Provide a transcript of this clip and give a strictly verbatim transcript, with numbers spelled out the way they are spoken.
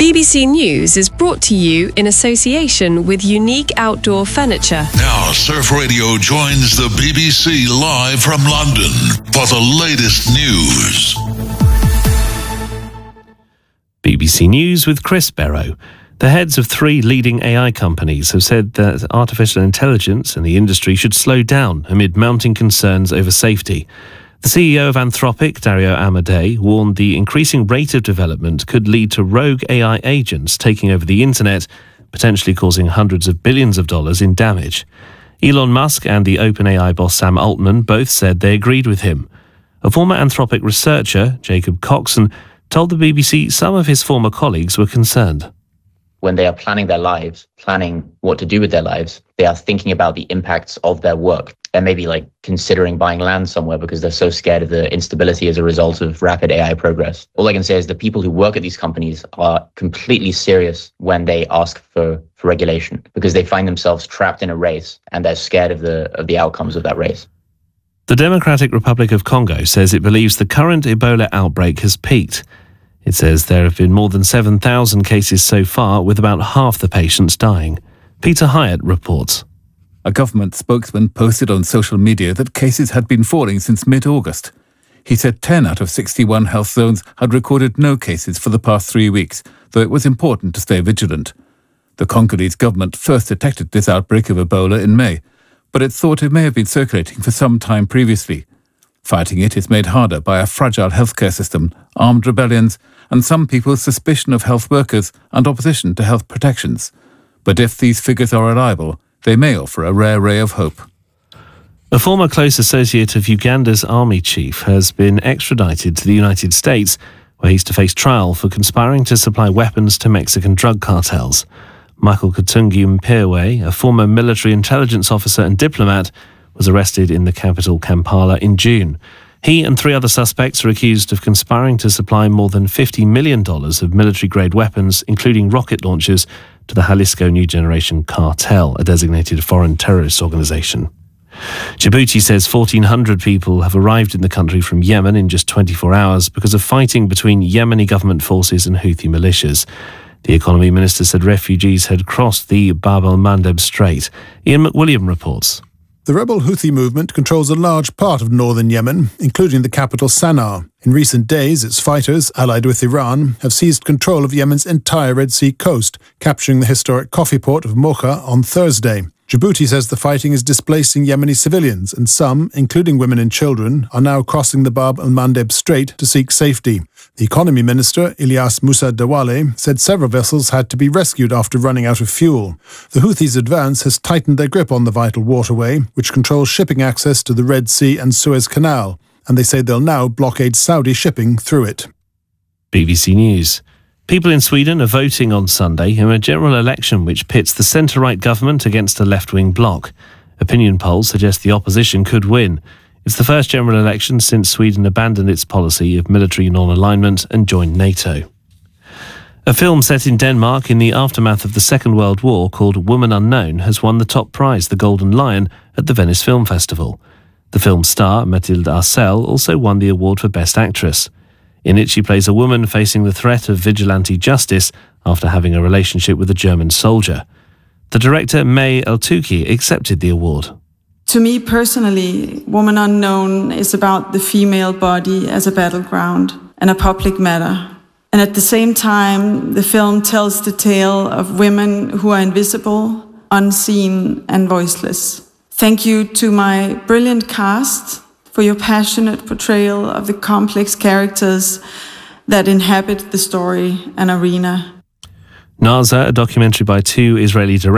B B C News is brought to you in association with Unique Outdoor Furniture. Now, Surf Radio joins the B B C live from London for the latest news. B B C News with Chris Barrow. The heads of three leading A I companies have said that artificial intelligence and the industry should slow down amid mounting concerns over safety. The C E O of Anthropic, Dario Amodei, warned the increasing rate of development could lead to rogue A I agents taking over the internet, potentially causing hundreds of billions of dollars in damage. Elon Musk and the OpenAI boss Sam Altman both said they agreed with him. A former Anthropic researcher, Jacob Coxon, told the B B C some of his former colleagues were concerned. When they are planning their lives, planning what to do with their lives, they are thinking about the impacts of their work. They're maybe like considering buying land somewhere because they're so scared of the instability as a result of rapid A I progress. All I can say is the people who work at these companies are completely serious when they ask for, for regulation because they find themselves trapped in a race and they're scared of the of the outcomes of that race. The Democratic Republic of Congo says it believes the current Ebola outbreak has peaked. It says there have been more than seven thousand cases so far, with about half the patients dying. Peter Hyatt reports. A government spokesman posted on social media that cases had been falling since mid-August. He said ten out of sixty-one health zones had recorded no cases for the past three weeks, though it was important to stay vigilant. The Congolese government first detected this outbreak of Ebola in May, but it thought it may have been circulating for some time previously. Fighting it is made harder by a fragile healthcare system, armed rebellions, and some people's suspicion of health workers and opposition to health protections. But if these figures are reliable, they may offer a rare ray of hope. A former close associate of Uganda's army chief has been extradited to the United States, where he's to face trial for conspiring to supply weapons to Mexican drug cartels. Michael Katungi Mpewe, a former military intelligence officer and diplomat, was arrested in the capital Kampala in June. He and three other suspects are accused of conspiring to supply more than fifty million dollars of military-grade weapons, including rocket launchers, to the Jalisco New Generation Cartel, a designated foreign terrorist organisation. Djibouti says fourteen hundred people have arrived in the country from Yemen in just twenty-four hours because of fighting between Yemeni government forces and Houthi militias. The economy minister said refugees had crossed the Bab el-Mandeb Strait. Ian McWilliam reports. The rebel Houthi movement controls a large part of northern Yemen, including the capital Sana'a. In recent days, its fighters, allied with Iran, have seized control of Yemen's entire Red Sea coast, capturing the historic coffee port of Mocha on Thursday. Djibouti says the fighting is displacing Yemeni civilians, and some, including women and children, are now crossing the Bab el-Mandeb Strait to seek safety. The economy minister, Ilyas Musa Dawale, said several vessels had to be rescued after running out of fuel. The Houthis' advance has tightened their grip on the vital waterway, which controls shipping access to the Red Sea and Suez Canal, and they say they'll now blockade Saudi shipping through it. B B C News. People in Sweden are voting on Sunday in a general election which pits the centre-right government against a left-wing bloc. Opinion polls suggest the opposition could win. It's the first general election since Sweden abandoned its policy of military non-alignment and joined NATO. A film set in Denmark in the aftermath of the Second World War called Woman Unknown has won the top prize, the Golden Lion, at the Venice Film Festival. The film's star, Mathilde Arcel, also won the award for Best Actress. In it, she plays a woman facing the threat of vigilante justice after having a relationship with a German soldier. The director, May Eltouki, accepted the award. To me personally, Woman Unknown is about the female body as a battleground and a public matter. And at the same time, the film tells the tale of women who are invisible, unseen, and voiceless. Thank you to my brilliant cast for your passionate portrayal of the complex characters that inhabit the story and arena. Naza, a documentary by two Israeli directors,